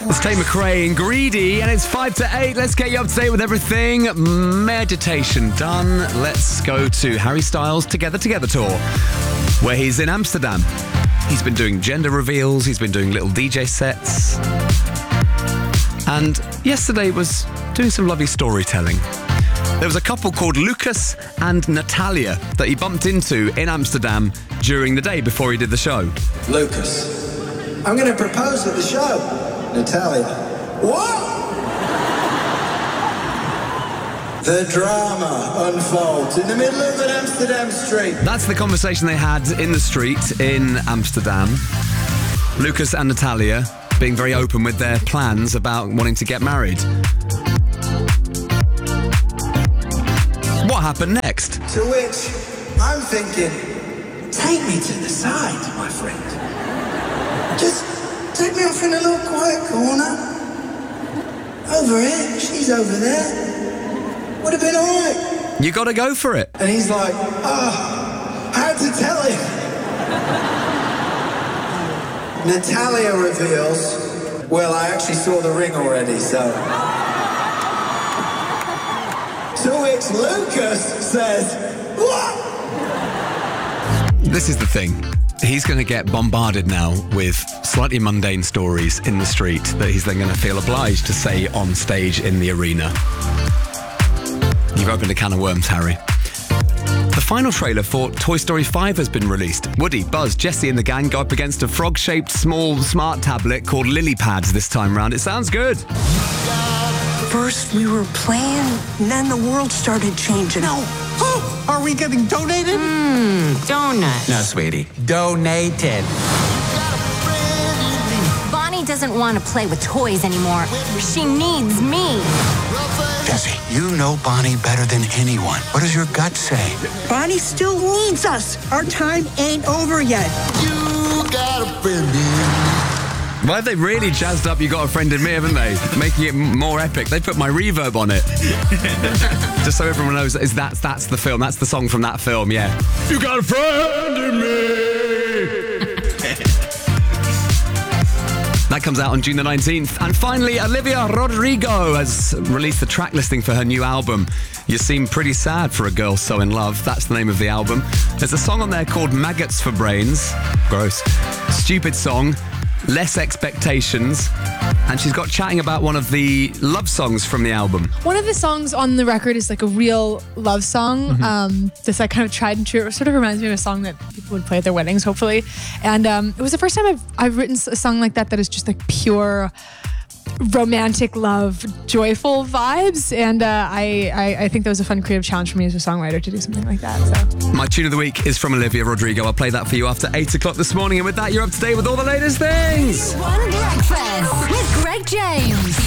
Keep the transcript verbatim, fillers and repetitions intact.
It's Tate McRae and Greedy, and it's five to eight. Let's get you up to date with everything. Meditation done. Let's go to Harry Styles' Together Together tour, where he's in Amsterdam. He's been doing gender reveals. He's been doing little D J sets. And yesterday was doing some lovely storytelling. There was a couple called Lucas and Natalia that he bumped into in Amsterdam during the day before he did the show. Lucas, I'm going to propose at the show. Natalia, what? The drama unfolds in the middle of an Amsterdam street. That's the conversation they had in the street in Amsterdam. Lucas and Natalia being very open with their plans about wanting to get married. What happened next? To which I'm thinking, take me to the side, my friend. Just take me off in a little quiet corner. Over here, she's over there. Would have been all right. You got to go for it. And he's like, oh, how to tell him? Natalia reveals, well, I actually saw the ring already, so... To which Lucas says, what? This is the thing. He's going to get bombarded now with slightly mundane stories in the street that he's then going to feel obliged to say on stage in the arena. You've opened a can of worms, Harry. The final trailer for Toy Story five has been released. Woody, Buzz, Jessie and the gang go up against a frog-shaped small smart tablet called Lily Pads this time round. It sounds good. First we were playing, and then the world started changing. No. Oh, are we getting donated? Mmm, donut. No, sweetie. Donated. Bonnie doesn't want to play with toys anymore. She needs me. Jessie, you know Bonnie better than anyone. What does your gut say? Bonnie still needs us. Our time ain't over yet. You got a friend in. Why have they really jazzed up You Got a Friend in Me, haven't they? Making it more epic. They put my reverb on it. Just so everyone knows is that's, that's the film. That's the song from that film, yeah. You got a friend in me. That comes out on June the nineteenth. And finally, Olivia Rodrigo has released the track listing for her new album. You Seem Pretty Sad for a Girl So in Love. That's the name of the album. There's a song on there called Maggots for Brains. Gross. Stupid song. Less Expectations, and she's got chatting about one of the love songs from the album. One of the songs on the record is like a real love song. Mm-hmm. Um, this like kind of tried and true. It sort of reminds me of a song that people would play at their weddings, hopefully. And um, it was the first time I've I've written a song like that that is just like pure romantic love, joyful vibes. And uh, I, I I think that was a fun creative challenge for me as a songwriter to do something like that. So my tune of the week is from Olivia Rodrigo. I'll play that for you after eight o'clock this morning. And with that, you're up to date with all the latest things. One Breakfast with Greg James.